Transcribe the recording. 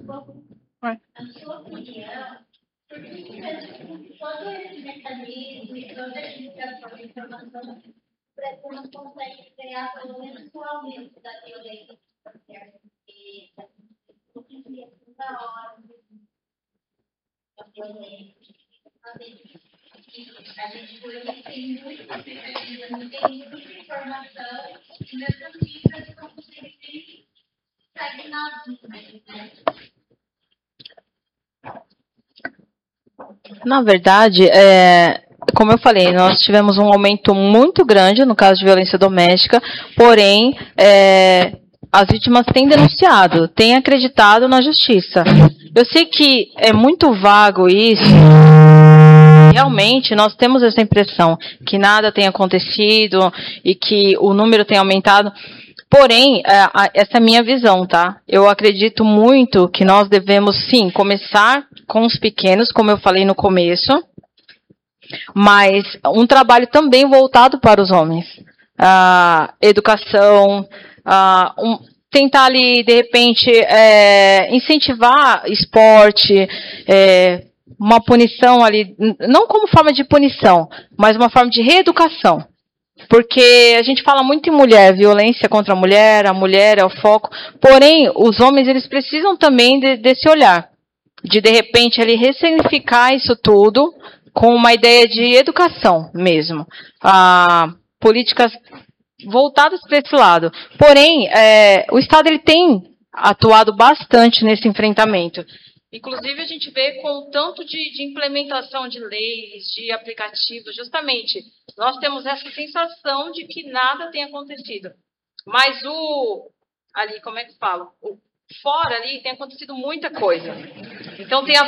Vai. A sua opinião, porque todo esse mecanismo e toda a divulgação de informação, o Brasil não consegue criar pelo menos o aumento da violência e da ordem, da violência. A gente tem muita expectativa, não tem muita informação, e mesmo assim, a gente não consegue sair nada, né? Na verdade, como eu falei, nós tivemos um aumento muito grande no caso de violência doméstica, porém, as vítimas têm denunciado, têm acreditado na justiça. Eu sei que é muito vago isso. Realmente, nós temos essa impressão que nada tem acontecido e que o número tem aumentado. Porém, essa é a minha visão, tá? Eu acredito muito que nós devemos, sim, começar com os pequenos, como eu falei no começo, mas um trabalho também voltado para os homens. Educação, tentar ali, de repente, incentivar esporte, uma punição ali, não como forma de punição, mas uma forma de reeducação. Porque a gente fala muito em mulher, violência contra a mulher é o foco, porém, os homens eles precisam também desse olhar, de repente, ali, ressignificar isso tudo com uma ideia de educação mesmo. Políticas voltadas para esse lado. Porém, o Estado ele tem atuado bastante nesse enfrentamento. Inclusive, a gente vê com o tanto de implementação de leis, de aplicativos, justamente, nós temos essa sensação de que nada tem acontecido. Mas ali, como é que fala? Fora ali tem acontecido muita coisa. Então, tem